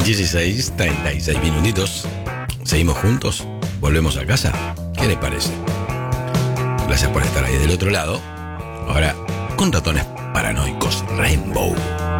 16:36 minutitos. Seguimos juntos. Volvemos a casa. ¿Qué les parece? Gracias por estar ahí del otro lado. Ahora, con ratones paranoicos Rainbow.